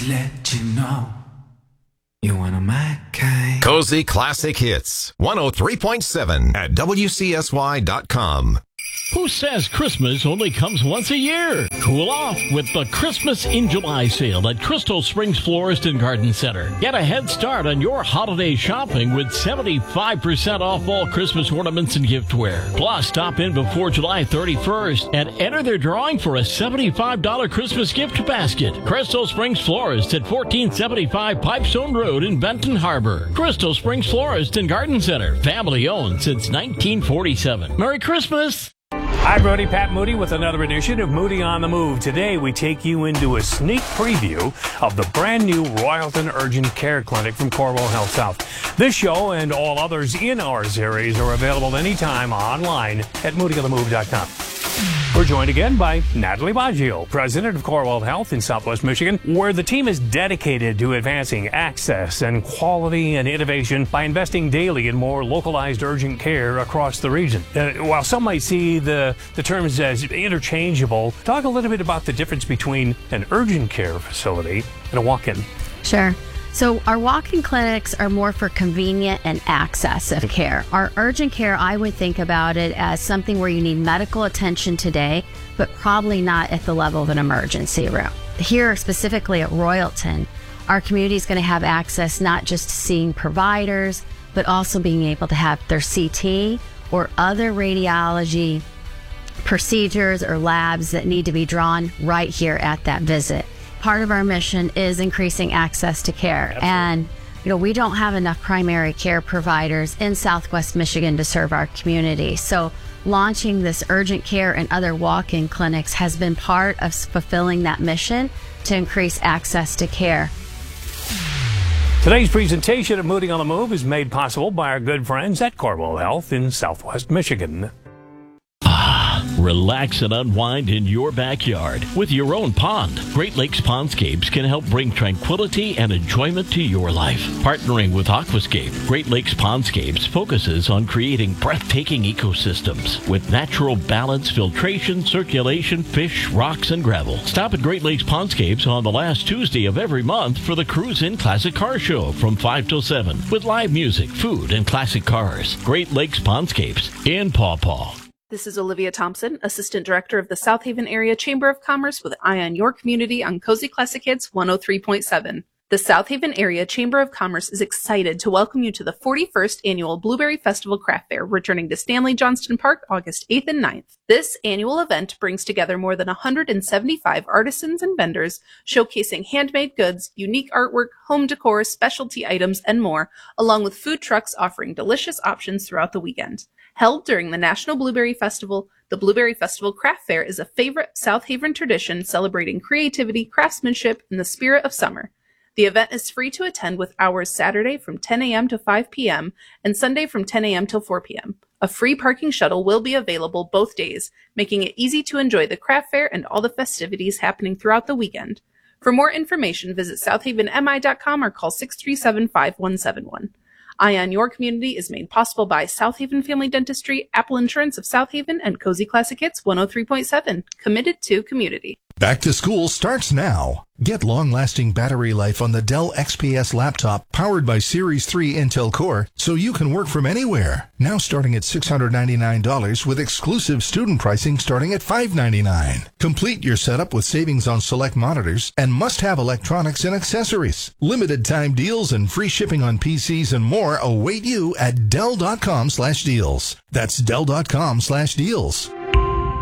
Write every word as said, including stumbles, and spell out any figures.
let you know you one of my kind. Cozy Classic Hits, one oh three point seven at W C S Y dot com. Who says Christmas only comes once a year? Cool off with the Christmas in July sale at Crystal Springs Florist and Garden Center. Get a head start on your holiday shopping with seventy-five percent off all Christmas ornaments and giftware. Plus, stop in before July thirty-first and enter their drawing for a seventy-five dollars Christmas gift basket. Crystal Springs Florist at fourteen seventy-five Pipestone Road in Benton Harbor. Crystal Springs Florist and Garden Center. Family owned since nineteen forty-seven. Merry Christmas! Hi, Brody. Pat Moody with another edition of Moody on the Move. Today, we take you into a sneak preview of the brand new Royalton Urgent Care Clinic from Corewell Health South. This show and all others in our series are available anytime online at moody on the move dot com. We're joined again by Natalie Baggio, president of Corewell Health in Southwest Michigan, where the team is dedicated to advancing access and quality and innovation by investing daily in more localized urgent care across the region. Uh, while some might see the, the terms as interchangeable, talk a little bit about the difference between an urgent care facility and a walk-in. Sure. So our walk-in clinics are more for convenient and access of care. Our urgent care, I would think about it as something where you need medical attention today, but probably not at the level of an emergency room. Here, specifically at Royalton, our community is going to have access not just to seeing providers, but also being able to have their C T or other radiology procedures or labs that need to be drawn right here at that visit. Part of our mission is increasing access to care. Absolutely. And, you know, we don't have enough primary care providers in Southwest Michigan to serve our community. So launching this urgent care and other walk-in clinics has been part of fulfilling that mission to increase access to care. Today's presentation of Moody on the Move is made possible by our good friends at Corewell Health in Southwest Michigan. Relax and unwind in your backyard with your own pond. Great Lakes Pondscapes can help bring tranquility and enjoyment to your life. Partnering with Aquascape, Great Lakes Pondscapes focuses on creating breathtaking ecosystems with natural balance, filtration, circulation, fish, rocks, and gravel. Stop at Great Lakes Pondscapes on the last Tuesday of every month for the Cruise In Classic Car Show from five till seven with live music, food, and classic cars. Great Lakes Pondscapes in Paw Paw. This is Olivia Thompson, Assistant Director of the South Haven Area Chamber of Commerce with Eye on Your Community on Cozy Classic Hits one oh three point seven. The South Haven Area Chamber of Commerce is excited to welcome you to the forty-first Annual Blueberry Festival Craft Fair, returning to Stanley Johnston Park August eighth and ninth. This annual event brings together more than one hundred seventy-five artisans and vendors, showcasing handmade goods, unique artwork, home decor, specialty items, and more, along with food trucks offering delicious options throughout the weekend. Held during the National Blueberry Festival, the Blueberry Festival Craft Fair is a favorite South Haven tradition celebrating creativity, craftsmanship, and the spirit of summer. The event is free to attend with hours Saturday from ten a.m. to five p.m. and Sunday from ten a.m. till four p.m. A free parking shuttle will be available both days, making it easy to enjoy the craft fair and all the festivities happening throughout the weekend. For more information, visit south haven m i dot com or call six three seven, five one seven one. Eye on Your Community is made possible by South Haven Family Dentistry, Apple Insurance of South Haven, and Cozy Classic Hits one oh three point seven. Committed to community. Back to school starts now. Get long-lasting battery life on the Dell X P S laptop powered by Series three Intel Core so you can work from anywhere. Now starting at six hundred ninety-nine dollars with exclusive student pricing starting at five hundred ninety-nine dollars. Complete your setup with savings on select monitors and must-have electronics and accessories. Limited time deals and free shipping on P Cs and more await you at Dell dot com slash deals. That's Dell dot com slash deals.